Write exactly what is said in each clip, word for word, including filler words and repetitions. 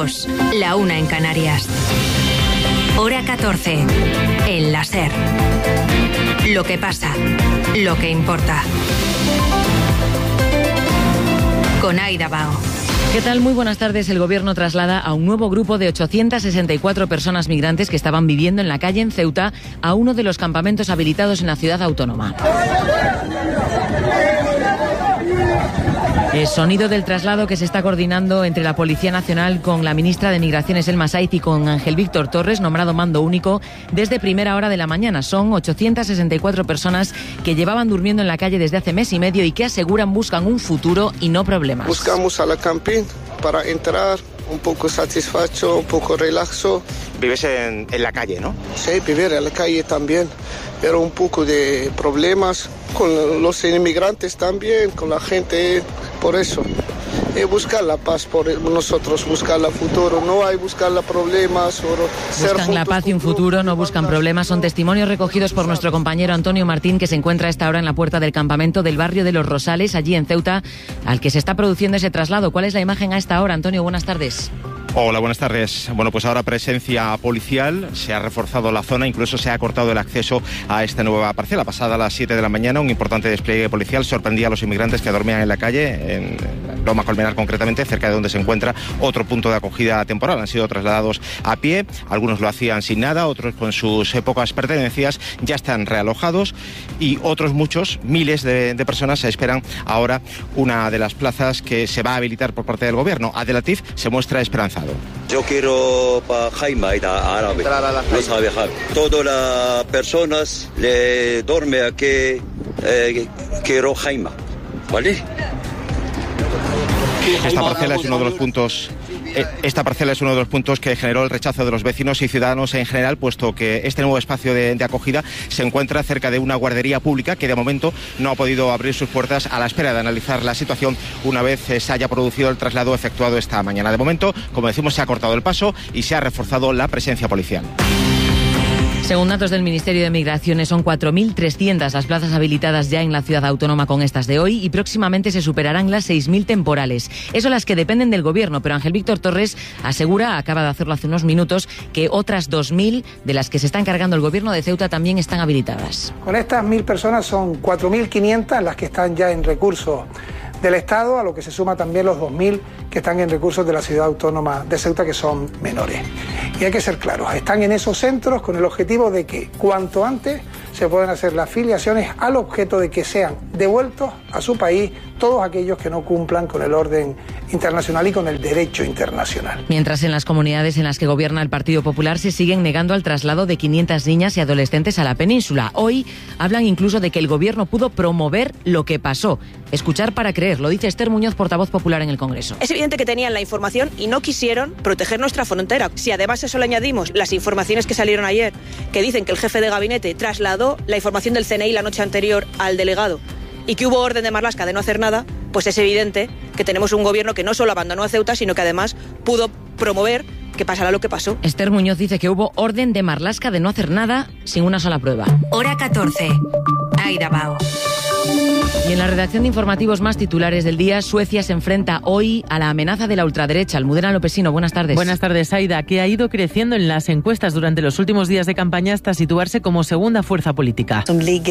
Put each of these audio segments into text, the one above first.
dos, la una en Canarias. Hora catorce, en la SER. Lo que pasa, lo que importa. Con Aida Bao. ¿Qué tal? Muy buenas tardes. El Gobierno traslada a un nuevo grupo de ochocientas sesenta y cuatro personas migrantes que estaban viviendo en la calle en Ceuta a uno de los campamentos habilitados en la ciudad autónoma. El sonido del traslado que se está coordinando entre la Policía Nacional con la ministra de Migraciones, Elma Saiz, y con Ángel Víctor Torres, nombrado mando único desde primera hora de la mañana. Son ochocientas sesenta y cuatro personas que llevaban durmiendo en la calle desde hace mes y medio y que aseguran buscan un futuro y no problemas. Buscamos a la camping para entrar un poco satisfecho, un poco relaxo. Vives en, en la calle, ¿no? Sí, vivir en la calle también, pero un poco de problemas con los inmigrantes también, con la gente, por eso. Y buscar la paz por nosotros, buscar el futuro, no hay buscar los problemas. Solo buscan la paz y un futuro, no buscan problemas. Son testimonios recogidos por nuestro compañero Antonio Martín, que se encuentra a esta hora en la puerta del campamento del barrio de Los Rosales, allí en Ceuta, al que se está produciendo ese traslado. ¿Cuál es la imagen a esta hora, Antonio? Buenas tardes. Hola, buenas tardes. Bueno, pues ahora presencia policial, se ha reforzado la zona, incluso se ha cortado el acceso a esta nueva parcela. Pasada a las siete de la mañana, un importante despliegue policial sorprendía a los inmigrantes que dormían en la calle, en Loma Colmenar concretamente, cerca de donde se encuentra otro punto de acogida temporal. Han sido trasladados a pie, algunos lo hacían sin nada, otros con sus pocas pertenencias, ya están realojados y otros muchos, miles de, de personas, se esperan ahora una de las plazas que se va a habilitar por parte del gobierno. Abdelatif se muestra esperanzado. Yo quiero para Jaime, árabe, no sabe Jaime. Todas las personas le duermen aquí, eh, quiero Jaime, ¿vale? Esta parcela es uno de los puntos... Esta parcela es uno de los puntos que generó el rechazo de los vecinos y ciudadanos en general, puesto que este nuevo espacio de, de acogida se encuentra cerca de una guardería pública que de momento no ha podido abrir sus puertas a la espera de analizar la situación una vez se haya producido el traslado efectuado esta mañana. De momento, como decimos, se ha cortado el paso y se ha reforzado la presencia policial. Según datos del Ministerio de Migraciones, son cuatro mil trescientas las plazas habilitadas ya en la ciudad autónoma con estas de hoy y próximamente se superarán las seis mil temporales. Eso las que dependen del Gobierno, pero Ángel Víctor Torres asegura, acaba de hacerlo hace unos minutos, que otras dos mil de las que se está encargando el Gobierno de Ceuta también están habilitadas. Con estas mil personas son cuatro mil quinientas las que están ya en recursos del Estado, a lo que se suma también los dos mil que están en recursos de la ciudad autónoma de Ceuta, que son menores. Y hay que ser claros, están en esos centros con el objetivo de que cuanto antes se puedan hacer las filiaciones al objeto de que sean devueltos a su país todos aquellos que no cumplan con el orden internacional y con el derecho internacional. Mientras en las comunidades en las que gobierna el Partido Popular se siguen negando al traslado de quinientas niñas y adolescentes a la península. Hoy hablan incluso de que el Gobierno pudo promover lo que pasó. Escuchar para creer, lo dice Esther Muñoz, portavoz popular en el Congreso. Es evidente que tenían la información y no quisieron proteger nuestra frontera. Si además eso le añadimos las informaciones que salieron ayer, que dicen que el jefe de gabinete trasladó la información del C N I la noche anterior al delegado y que hubo orden de Marlaska de no hacer nada, pues es evidente que tenemos un gobierno que no solo abandonó a Ceuta, sino que además pudo promover que pasará lo que pasó. Esther Muñoz dice que hubo orden de Marlaska de no hacer nada sin una sola prueba. Hora catorce, Aida Bao. Y en la redacción de informativos más titulares del día, Suecia se enfrenta hoy a la amenaza de la ultraderecha. Almudena Lopesino, buenas tardes. Buenas tardes, Aida, que ha ido creciendo en las encuestas durante los últimos días de campaña hasta situarse como segunda fuerza política.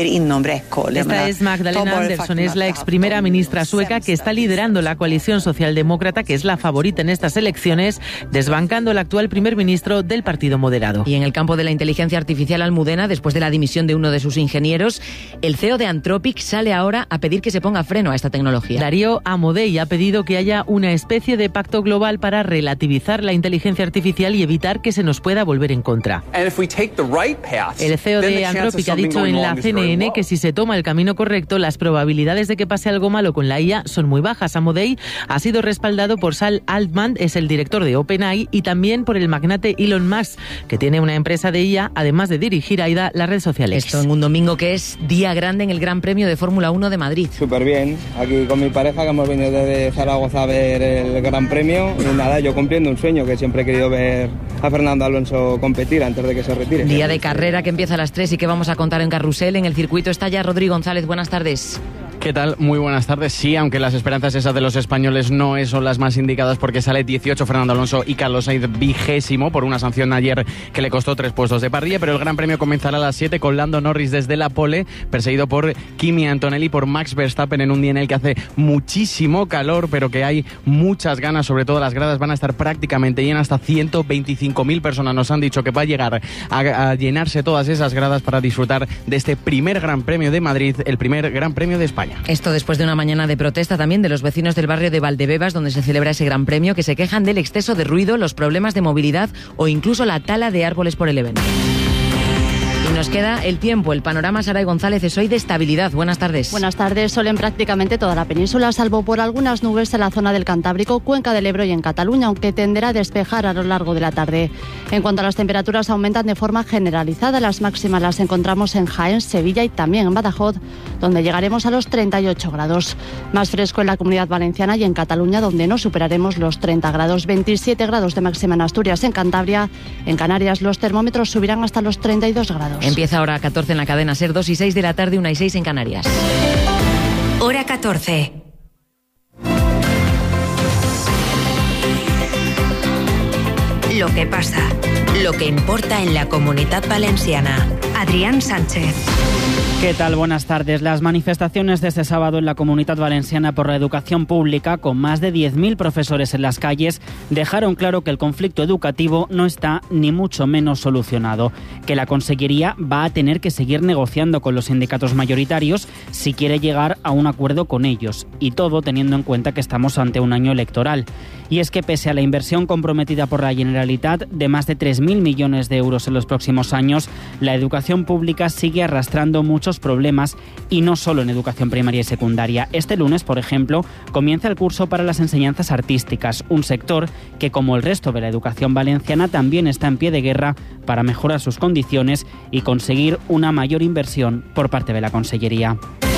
Esta es Magdalena Andersson, es la ex primera ministra sueca que está liderando la coalición socialdemócrata, que es la favorita en estas elecciones, desbancando al actual primer ministro del Partido Moderado. Y en el campo de la inteligencia artificial, Almudena, después de la dimisión de uno de sus ingenieros, el C E O de Anthropic sale ahora a pedir que se ponga freno a esta tecnología. Darío Amodei ha pedido que haya una especie de pacto global para relativizar la inteligencia artificial y evitar que se nos pueda volver en contra. El C E O de Anthropic ha dicho en la C N N que si se toma el camino correcto, las probabilidades de que pase algo malo con la I A son muy bajas. Amodei ha sido respaldado por Sam Altman, es el director de OpenAI, y también por el magnate Elon Musk, que tiene una empresa de I A, además de dirigir a Aida las redes sociales. Esto en un domingo que es día grande en el Gran Premio de Fórmula uno de Madrid. Súper bien, aquí con mi pareja que hemos venido desde Zaragoza a ver el Gran Premio y nada, yo cumpliendo un sueño que siempre he querido ver a Fernando Alonso competir antes de que se retire. Día de carrera que empieza a las tres y que vamos a contar en Carrusel. En el circuito está ya Rodrigo González, buenas tardes. ¿Qué tal? Muy buenas tardes. Sí, aunque las esperanzas esas de los españoles no son las más indicadas porque sale dieciocho Fernando Alonso y Carlos Sainz vigésimo por una sanción ayer que le costó tres puestos de parrilla, pero el Gran Premio comenzará a las siete con Lando Norris desde la pole, perseguido por Kimi Antonelli, por Max Verstappen en un día en el que hace muchísimo calor, pero que hay muchas ganas, sobre todo las gradas van a estar prácticamente llenas, hasta ciento veinticinco mil personas nos han dicho que va a llegar a, a llenarse todas esas gradas para disfrutar de este primer Gran Premio de Madrid, el primer Gran Premio de España. Esto después de una mañana de protesta también de los vecinos del barrio de Valdebebas, donde se celebra ese Gran Premio, que se quejan del exceso de ruido, los problemas de movilidad o incluso la tala de árboles por el evento. Y nos queda el tiempo. El panorama, Saray González, es hoy de estabilidad. Buenas tardes. Buenas tardes. Sol en prácticamente toda la península, salvo por algunas nubes en la zona del Cantábrico, Cuenca del Ebro y en Cataluña, aunque tenderá a despejar a lo largo de la tarde. En cuanto a las temperaturas, aumentan de forma generalizada. Las máximas las encontramos en Jaén, Sevilla y también en Badajoz, donde llegaremos a los treinta y ocho grados. Más fresco en la Comunidad Valenciana y en Cataluña, donde no superaremos los treinta grados. veintisiete grados de máxima en Asturias, en Cantabria. En Canarias los termómetros subirán hasta los treinta y dos grados. Empieza ahora a catorce en la cadena SER, dos y seis de la tarde, una y seis en Canarias. Hora catorce. Lo que pasa, lo que importa en la Comunitat Valenciana. Adrián Sánchez. ¿Qué tal? Buenas tardes. Las manifestaciones de este sábado en la Comunitat Valenciana por la educación pública, con más de diez mil profesores en las calles, dejaron claro que el conflicto educativo no está ni mucho menos solucionado, que la Consellería va a tener que seguir negociando con los sindicatos mayoritarios si quiere llegar a un acuerdo con ellos, y todo teniendo en cuenta que estamos ante un año electoral. Y es que pese a la inversión comprometida por la Generalitat de más de tres mil millones de euros en los próximos años, la educación pública sigue arrastrando muchos problemas, y no solo en educación primaria y secundaria. Este lunes, por ejemplo, comienza el curso para las enseñanzas artísticas, un sector que, como el resto de la educación valenciana, también está en pie de guerra para mejorar sus condiciones y conseguir una mayor inversión por parte de la Consellería.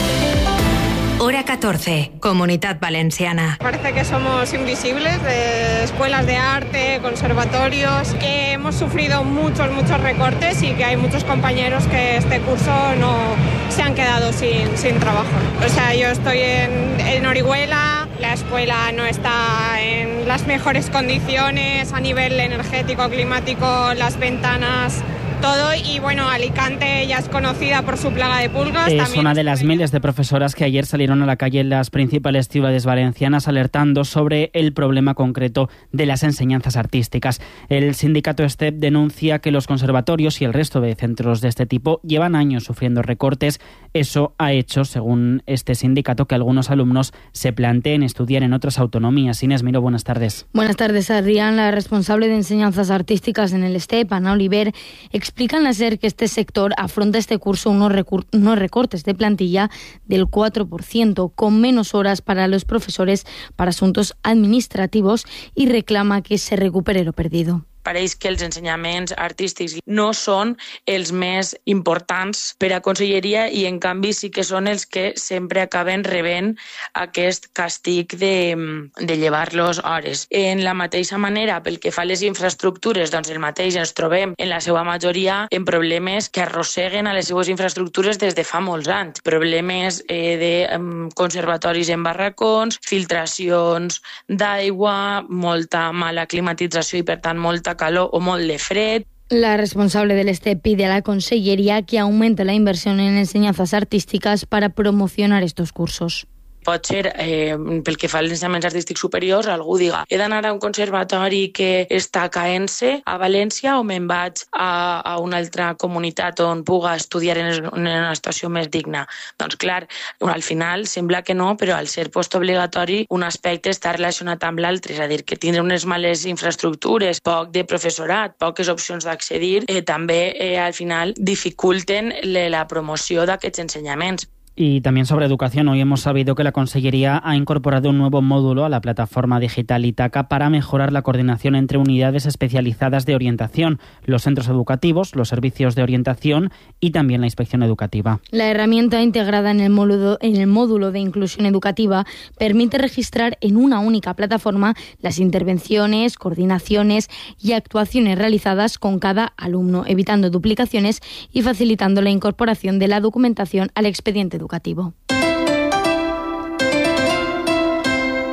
Hora catorce, Comunitat Valenciana. Parece que somos invisibles, de escuelas de arte, conservatorios, que hemos sufrido muchos, muchos recortes y que hay muchos compañeros que este curso no se han quedado sin, sin trabajo. O sea, yo estoy en, en Orihuela, la escuela no está en las mejores condiciones a nivel energético, climático, las ventanas, todo, y bueno, Alicante ya es conocida por su plaga de pulgas. Es También una de las miles de profesoras que ayer salieron a la calle en las principales ciudades valencianas alertando sobre el problema concreto de las enseñanzas artísticas. El sindicato STEP denuncia que los conservatorios y el resto de centros de este tipo llevan años sufriendo recortes. Eso ha hecho, según este sindicato, que algunos alumnos se planteen estudiar en otras autonomías. Inés Miró, buenas tardes. Buenas tardes, Adrián. La responsable de enseñanzas artísticas en el STEP, Ana Oliver, explican a SER que este sector afronta este curso unos, recur- unos recortes de plantilla del cuatro por ciento, con menos horas para los profesores para asuntos administrativos, y reclama que se recupere lo perdido. Pareix que els ensenyaments artístics no són els més importants per a Conselleria, i en canvi sí que són els que sempre acaben rebent aquest castig de, de llevar-los hores. En la mateixa manera, pel que fa a les infraestructures, doncs el mateix ens trobem en la seva majoria en problemes que arrosseguen a les seues infraestructures des de fa molts anys. Problemes eh, de um, conservatoris en barracons, filtracions d'aigua, molta mala climatització i per tant molta calor o molt de fred. La responsable del STEP pide a la Consellería que aumente la inversión en enseñanzas artísticas para promocionar estos cursos. Pot ser, eh, pel que fa als ensenyaments artístics superiors, algú diga he d'anar a un conservatori que està caent-se a València o me'n vaig a, a una altra comunitat on puga estudiar en, en una situació més digna. Doncs clar, al final sembla que no, però al ser postobligatori un aspecte està relacionat amb l'altre, és a dir, que tindre unes males infraestructures, poc de professorat, poques opcions d'accedir, eh, també eh, al final dificulten la promoció d'aquests ensenyaments. Y también sobre educación, hoy hemos sabido que la Consellería ha incorporado un nuevo módulo a la plataforma digital Itaca para mejorar la coordinación entre unidades especializadas de orientación, los centros educativos, los servicios de orientación y también la inspección educativa. La herramienta integrada en el módulo, en el módulo de inclusión educativa permite registrar en una única plataforma las intervenciones, coordinaciones y actuaciones realizadas con cada alumno, evitando duplicaciones y facilitando la incorporación de la documentación al expediente educativo.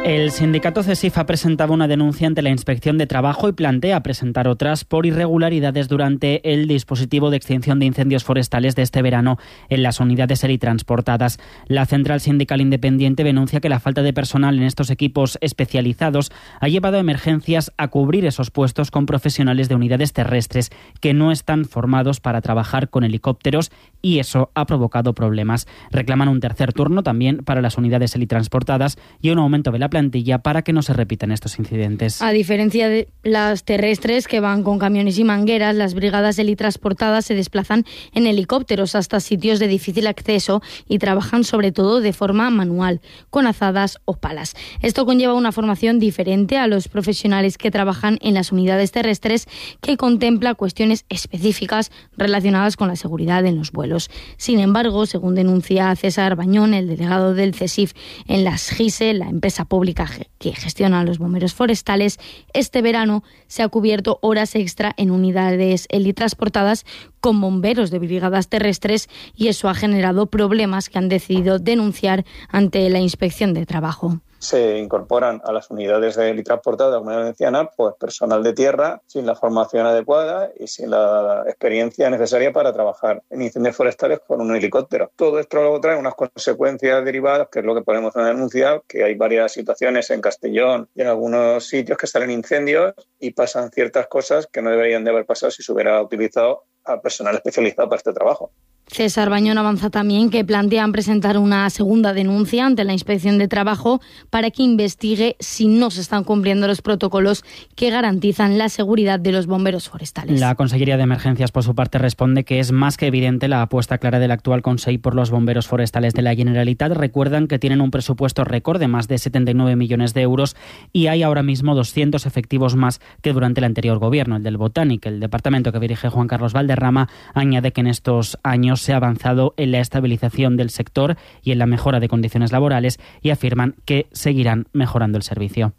El sindicato CESIF ha presentado una denuncia ante la Inspección de Trabajo y plantea presentar otras por irregularidades durante el dispositivo de extinción de incendios forestales de este verano en las unidades helitransportadas. La Central Sindical Independiente denuncia que la falta de personal en estos equipos especializados ha llevado a Emergencias a cubrir esos puestos con profesionales de unidades terrestres que no están formados para trabajar con helicópteros y eso ha provocado problemas. Reclaman un tercer turno también para las unidades helitransportadas y un aumento de la plantilla para que no se repitan estos incidentes. A diferencia de las terrestres que van con camiones y mangueras, las brigadas helitransportadas se desplazan en helicópteros hasta sitios de difícil acceso y trabajan sobre todo de forma manual, con azadas o palas. Esto conlleva una formación diferente a los profesionales que trabajan en las unidades terrestres, que contempla cuestiones específicas relacionadas con la seguridad en los vuelos. Sin embargo, según denuncia César Bañón, el delegado del CESIF en las GISE, la empresa pública que gestiona los bomberos forestales, este verano se ha cubierto horas extra en unidades helitransportadas con bomberos de brigadas terrestres y eso ha generado problemas que han decidido denunciar ante la Inspección de Trabajo. Se incorporan a las unidades de helitransportadas de la Comunidad Valenciana pues personal de tierra sin la formación adecuada y sin la experiencia necesaria para trabajar en incendios forestales con un helicóptero. Todo esto luego trae unas consecuencias derivadas, que es lo que ponemos en la denuncia, que hay varias situaciones en Castellón y en algunos sitios que salen incendios y pasan ciertas cosas que no deberían de haber pasado si se hubiera utilizado a personal especializado para este trabajo. César Bañón avanza también que plantean presentar una segunda denuncia ante la Inspección de Trabajo para que investigue si no se están cumpliendo los protocolos que garantizan la seguridad de los bomberos forestales. La Consellería de Emergencias, por su parte, responde que es más que evidente la apuesta clara del actual Consell por los bomberos forestales de la Generalitat. Recuerdan que tienen un presupuesto récord de más de setenta y nueve millones de euros y hay ahora mismo doscientos efectivos más que durante el anterior gobierno, el del Botánic. El departamento que dirige Juan Carlos Valderrama añade que en estos años se ha avanzado en la estabilización del sector y en la mejora de condiciones laborales y afirman que seguirán mejorando el servicio.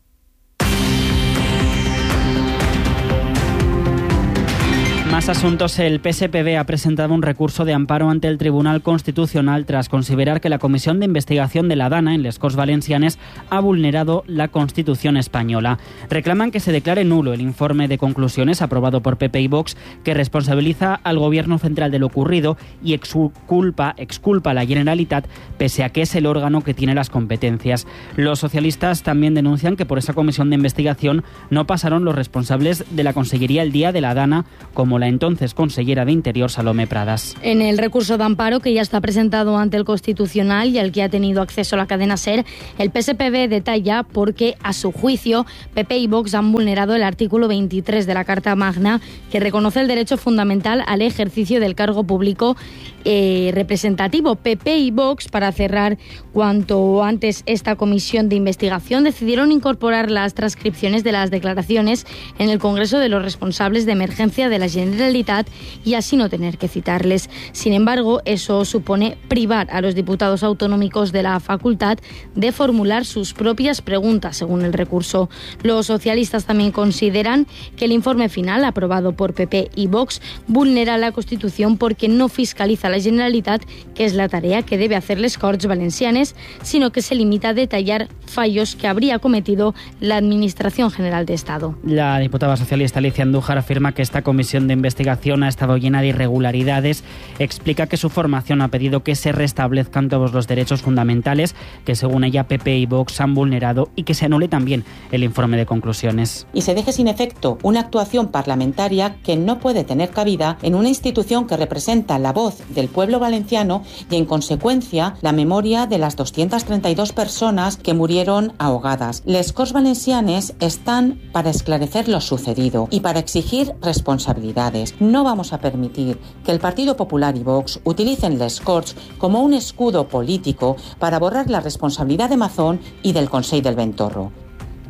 Más asuntos. El P S P B ha presentado un recurso de amparo ante el Tribunal Constitucional tras considerar que la Comisión de Investigación de la Dana en les Corts Valencianes ha vulnerado la Constitución española. Reclaman que se declare nulo el informe de conclusiones aprobado por P P y Vox que responsabiliza al Gobierno central de lo ocurrido y exculpa, exculpa a la Generalitat pese a que es el órgano que tiene las competencias. Los socialistas también denuncian que por esa comisión de investigación no pasaron los responsables de la Consellería el día de la Dana, como la entonces consellera de Interior Salomé Pradas. En el recurso de amparo que ya está presentado ante el Constitucional y al que ha tenido acceso la cadena SER, el P S P B detalla por qué, a su juicio, P P y Vox han vulnerado el artículo veintitrés de la Carta Magna, que reconoce el derecho fundamental al ejercicio del cargo público eh, representativo. P P y Vox, para cerrar cuanto antes esta comisión de investigación, decidieron incorporar las transcripciones de las declaraciones en el Congreso de los responsables de emergencia de la Generalitat y así no tener que citarles. Sin embargo, eso supone privar a los diputados autonómicos de la facultad de formular sus propias preguntas, según el recurso. Los socialistas también consideran que el informe final, aprobado por P P y Vox, vulnera la Constitución porque no fiscaliza a la Generalitat, que es la tarea que debe hacer les Corts Valencianes, sino que se limita a detallar fallos que habría cometido la Administración General de Estado. La diputada socialista Alicia Andújar afirma que esta comisión de investigación ha estado llena de irregularidades. Explica que su formación ha pedido que se restablezcan todos los derechos fundamentales que, según ella, P P y Vox han vulnerado y que se anule también el informe de conclusiones. Y se deje sin efecto una actuación parlamentaria que no puede tener cabida en una institución que representa la voz del pueblo valenciano y, en consecuencia, la memoria de las doscientas treinta y dos personas que murieron ahogadas. Les Corts Valencianes están para esclarecer lo sucedido y para exigir responsabilidades. No vamos a permitir que el Partido Popular y Vox utilicen les Corts como un escudo político para borrar la responsabilidad de Mazón y del Consell del Ventorro.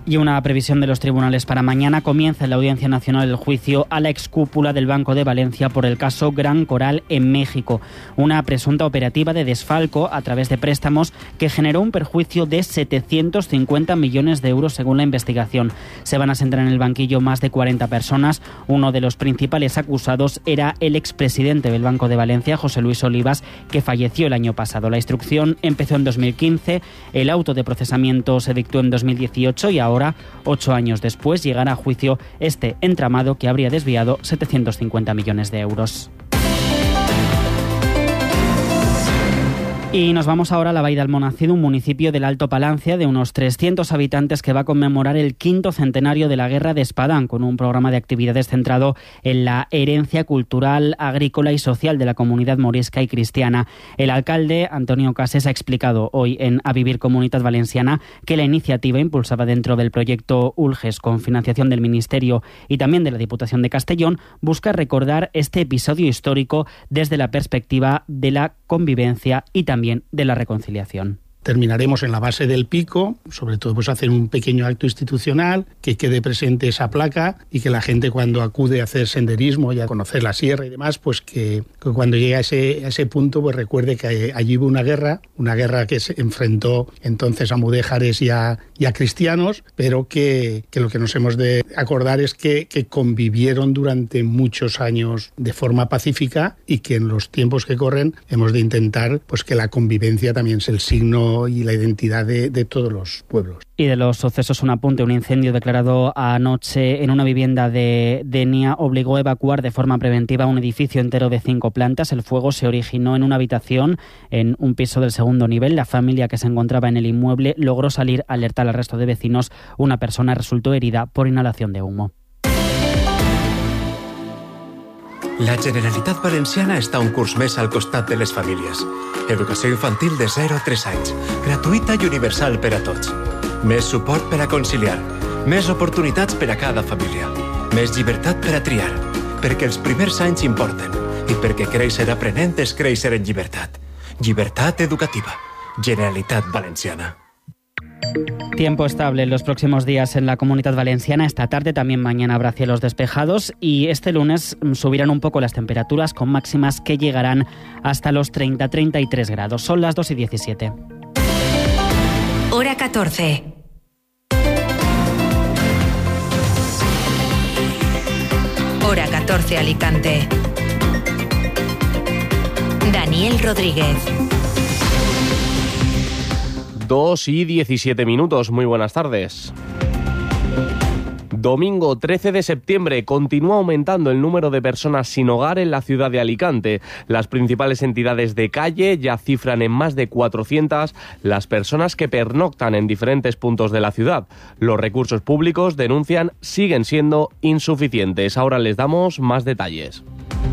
Y una previsión de los tribunales para mañana. Comienza en la Audiencia Nacional el juicio a la excúpula del Banco de Valencia por el caso Gran Coral en México. Una presunta operativa de desfalco a través de préstamos que generó un perjuicio de setecientos cincuenta millones de euros según la investigación. Se van a sentar en el banquillo más de cuarenta personas. Uno de los principales acusados era el expresidente del Banco de Valencia, José Luis Olivas, que falleció el año pasado. La instrucción empezó en dos mil quince, el auto de procesamiento se dictó en dos mil dieciocho y ahora Ahora, ocho años después, llegará a juicio este entramado que habría desviado setecientos cincuenta millones de euros. Y nos vamos ahora a la Vall d'Almonací, un municipio del Alto Palancia de unos trescientos habitantes que va a conmemorar el quinto centenario de la Guerra de Espadán, con un programa de actividades centrado en la herencia cultural, agrícola y social de la comunidad morisca y cristiana. El alcalde, Antonio Casés, ha explicado hoy en A Vivir Comunitat Valenciana que la iniciativa, impulsada dentro del proyecto Ulges con financiación del Ministerio y también de la Diputación de Castellón, busca recordar este episodio histórico desde la perspectiva de la convivencia y también de la reconciliación. Terminaremos en la base del pico, sobre todo pues hacer un pequeño acto institucional, que quede presente esa placa y que la gente cuando acude a hacer senderismo y a conocer la sierra y demás, pues que, que cuando llegue a ese, a ese punto pues recuerde que allí hubo una guerra, una guerra que se enfrentó entonces a mudéjares y a, y a cristianos, pero que, que lo que nos hemos de acordar es que, que convivieron durante muchos años de forma pacífica y que en los tiempos que corren hemos de intentar pues que la convivencia también es el signo y la identidad de, de todos los pueblos. Y de los sucesos un apunte, un incendio declarado anoche en una vivienda de Denia obligó a evacuar de forma preventiva un edificio entero de cinco plantas. El fuego se originó en una habitación en un piso del segundo nivel. La familia que se encontraba en el inmueble logró salir, alertar al resto de vecinos. Una persona resultó herida por inhalación de humo. La Generalitat Valenciana està un curs més al costat de les famílies. Educació infantil de zero a tres anys, gratuïta i universal per a tots. Més suport per a conciliar, més oportunitats per a cada família, més llibertat per a triar, perquè els primers anys importen i perquè créixer aprenent és créixer en llibertat. Llibertat educativa. Generalitat Valenciana. Tiempo estable en los próximos días en la Comunidad Valenciana. Esta tarde, también mañana, habrá cielos despejados y este lunes subirán un poco las temperaturas con máximas que llegarán hasta los treinta a treinta y tres grados. Son las dos y diecisiete. Hora catorce. Hora catorce, Alicante. Daniel Rodríguez. dos y diecisiete minutos. Muy buenas tardes. Domingo trece de septiembre continúa aumentando el número de personas sin hogar en la ciudad de Alicante. Las principales entidades de calle ya cifran en más de cuatrocientas las personas que pernoctan en diferentes puntos de la ciudad. Los recursos públicos, denuncian, siguen siendo insuficientes. Ahora les damos más detalles.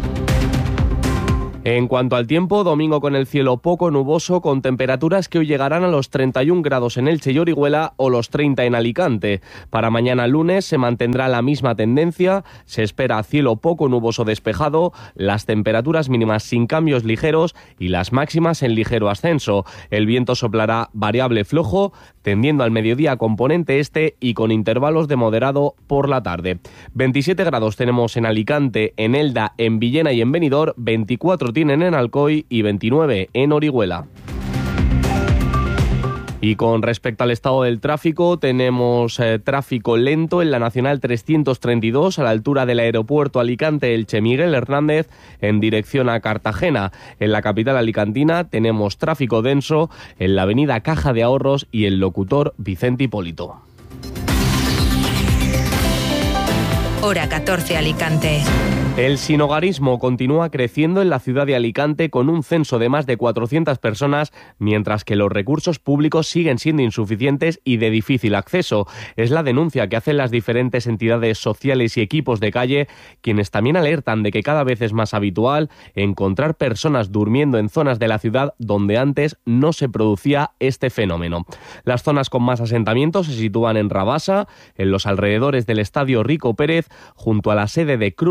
En cuanto al tiempo, domingo con el cielo poco nuboso, con temperaturas que hoy llegarán a los treinta y un grados en Elche y Orihuela o los treinta en Alicante. Para mañana lunes se mantendrá la misma tendencia, se espera cielo poco nuboso despejado, las temperaturas mínimas sin cambios ligeros y las máximas en ligero ascenso. El viento soplará variable flojo, tendiendo al mediodía a componente este y con intervalos de moderado por la tarde. veintisiete grados tenemos en Alicante, en Elda, en Villena y en Benidorm, veinticuatro tienen en Alcoy y veintinueve en Orihuela. Y con respecto al estado del tráfico, tenemos eh, tráfico lento en la Nacional trescientos treinta y dos a la altura del aeropuerto Alicante-Elche Miguel Hernández en dirección a Cartagena. En la capital alicantina tenemos tráfico denso en la avenida Caja de Ahorros y el locutor Vicente Hipólito. Hora catorce, Alicante. El sinhogarismo continúa creciendo en la ciudad de Alicante con un censo de más de cuatrocientas personas, mientras que los recursos públicos siguen siendo insuficientes y de difícil acceso. Es la denuncia que hacen las diferentes entidades sociales y equipos de calle, quienes también alertan de que cada vez es más habitual encontrar personas durmiendo en zonas de la ciudad donde antes no se producía este fenómeno. Las zonas con más asentamientos se sitúan en Rabasa, en los alrededores del Estadio Rico Pérez, junto a la sede de Cruz Roja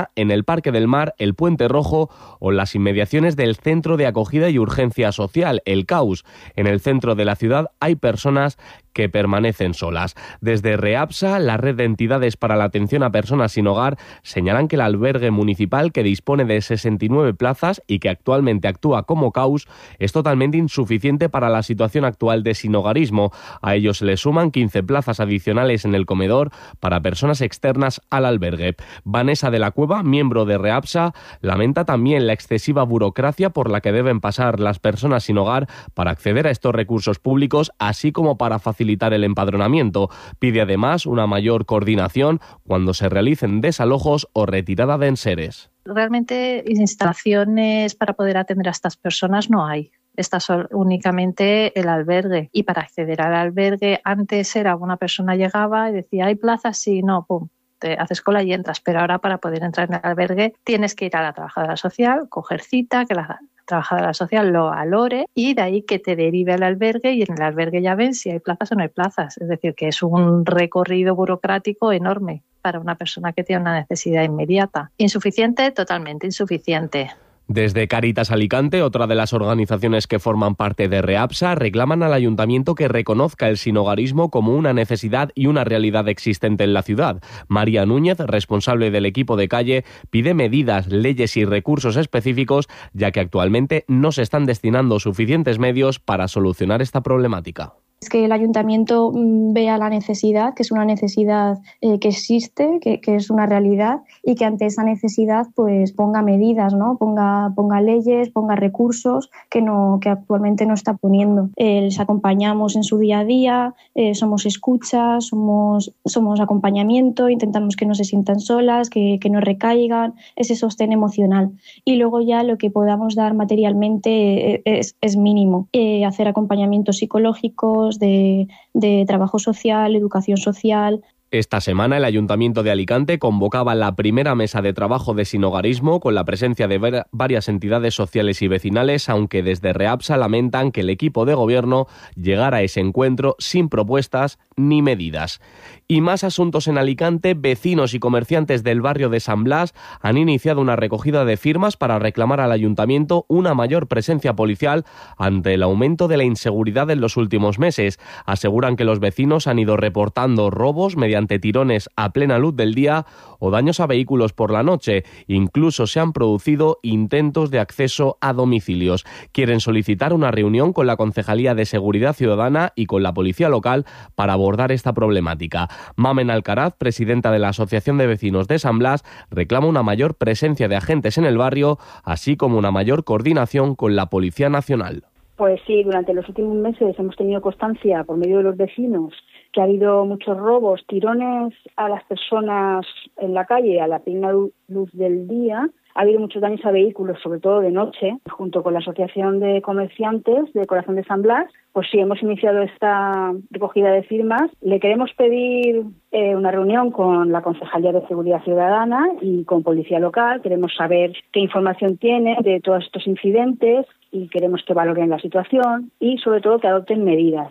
Marina, en el Parque del Mar, el Puente Rojo o las inmediaciones del Centro de Acogida y Urgencia Social, el C A U S. En el centro de la ciudad hay personas que permanecen solas. Desde REAPSA, la red de entidades para la atención a personas sin hogar, señalan que el albergue municipal, que dispone de sesenta y nueve plazas y que actualmente actúa como C A U S, es totalmente insuficiente para la situación actual de sinhogarismo. A ello se le suman quince plazas adicionales en el comedor para personas externas al albergue. Vanessa de la Cueva, miembro de REAPSA, lamenta también la excesiva burocracia por la que deben pasar las personas sin hogar para acceder a estos recursos públicos, así como para facilitar el empadronamiento. Pide además una mayor coordinación cuando se realicen desalojos o retirada de enseres. Realmente instalaciones para poder atender a estas personas no hay. Está únicamente el albergue, y para acceder al albergue antes era una persona llegaba y decía ¿hay plazas? Sí, no, pum, te haces cola y entras, pero ahora para poder entrar en el albergue tienes que ir a la trabajadora social, coger cita, que la trabajadora social lo valore y de ahí que te derive al albergue, y en el albergue ya ven si hay plazas o no hay plazas. Es decir, que es un recorrido burocrático enorme para una persona que tiene una necesidad inmediata. Insuficiente, totalmente insuficiente. Desde Caritas Alicante, otra de las organizaciones que forman parte de REAPSA, reclaman al ayuntamiento que reconozca el sinhogarismo como una necesidad y una realidad existente en la ciudad. María Núñez, responsable del equipo de calle, pide medidas, leyes y recursos específicos, ya que actualmente no se están destinando suficientes medios para solucionar esta problemática. Es que el ayuntamiento vea la necesidad, que es una necesidad eh, que existe, que, que es una realidad, y que ante esa necesidad pues ponga medidas, ¿no? Ponga, ponga leyes, ponga recursos que no que actualmente no está poniendo. Eh, les acompañamos en su día a día, eh, somos escuchas, somos, somos acompañamiento, intentamos que no se sientan solas, que, que no recaigan, ese sostén emocional. Y luego ya lo que podamos dar materialmente es, es mínimo. Eh, hacer acompañamientos psicológicos, De, de trabajo social, educación social. Esta semana el Ayuntamiento de Alicante convocaba la primera mesa de trabajo de sinhogarismo con la presencia de varias entidades sociales y vecinales, aunque desde REAPSA lamentan que el equipo de gobierno llegara a ese encuentro sin propuestas ni medidas. Y más asuntos en Alicante. Vecinos y comerciantes del barrio de San Blas han iniciado una recogida de firmas para reclamar al Ayuntamiento una mayor presencia policial ante el aumento de la inseguridad en los últimos meses. Aseguran que los vecinos han ido reportando robos mediante tirones a plena luz del día o daños a vehículos por la noche. Incluso se han producido intentos de acceso a domicilios. Quieren solicitar una reunión con la Concejalía de Seguridad Ciudadana y con la Policía Local para abordar esta problemática. Mamen Alcaraz, presidenta de la Asociación de Vecinos de San Blas, reclama una mayor presencia de agentes en el barrio, así como una mayor coordinación con la Policía Nacional. Pues sí, durante los últimos meses hemos tenido constancia por medio de los vecinos que ha habido muchos robos, tirones a las personas en la calle a la plena luz del día. Ha habido muchos daños a vehículos, sobre todo de noche. Junto con la Asociación de Comerciantes de Corazón de San Blas, pues sí, hemos iniciado esta recogida de firmas. Le queremos pedir eh, una reunión con la Concejalía de Seguridad Ciudadana y con Policía Local. Queremos saber qué información tiene de todos estos incidentes y queremos que valoren la situación y, sobre todo, que adopten medidas.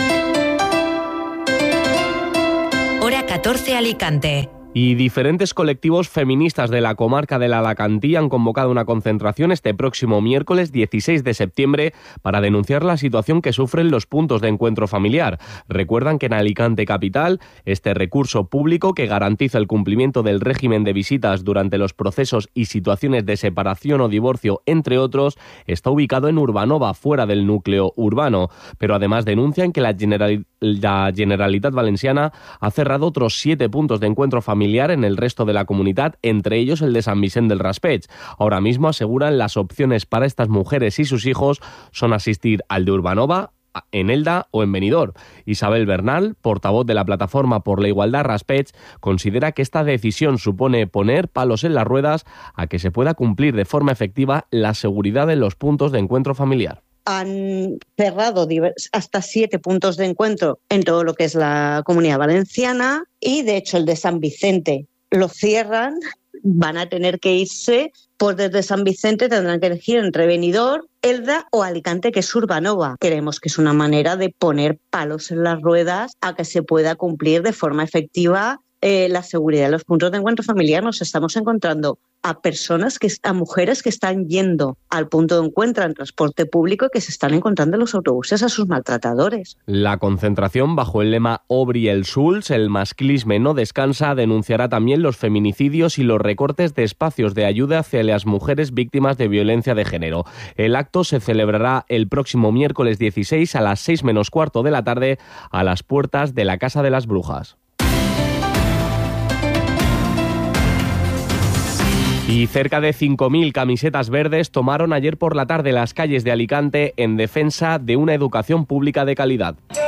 Hora catorce, Alicante. Y diferentes colectivos feministas de la comarca del Alacantí han convocado una concentración este próximo miércoles dieciséis de septiembre para denunciar la situación que sufren los puntos de encuentro familiar. Recuerdan que en Alicante Capital, este recurso público que garantiza el cumplimiento del régimen de visitas durante los procesos y situaciones de separación o divorcio, entre otros, está ubicado en Urbanova, fuera del núcleo urbano. Pero además denuncian que la, General, la Generalitat Valenciana ha cerrado otros siete puntos de encuentro familiar en el resto de la comunidad, entre ellos el de San Vicente del Raspeig. Ahora mismo aseguran las opciones para estas mujeres y sus hijos son asistir al de Urbanova, en Elda o en Benidorm. Isabel Bernal, portavoz de la Plataforma por la Igualdad Raspeig, considera que esta decisión supone poner palos en las ruedas a que se pueda cumplir de forma efectiva la seguridad en los puntos de encuentro familiar. Han cerrado hasta siete puntos de encuentro en todo lo que es la Comunidad Valenciana y, de hecho, el de San Vicente lo cierran. Van a tener que irse, pues desde San Vicente tendrán que elegir entre Benidorm, Elda o Alicante, que es Urbanova. Creemos que es una manera de poner palos en las ruedas a que se pueda cumplir de forma efectiva eh, la seguridad de los puntos de encuentro familiar. Nos estamos encontrando a personas, que, a mujeres que están yendo al punto de encuentro en transporte público y que se están encontrando en los autobuses a sus maltratadores. La concentración, bajo el lema Obri el Schulz, el masclisme no descansa, denunciará también los feminicidios y los recortes de espacios de ayuda hacia las mujeres víctimas de violencia de género. El acto se celebrará el próximo miércoles dieciséis a las seis menos cuarto de la tarde a las puertas de la Casa de las Brujas. Y cerca de cinco mil camisetas verdes tomaron ayer por la tarde las calles de Alicante en defensa de una educación pública de calidad.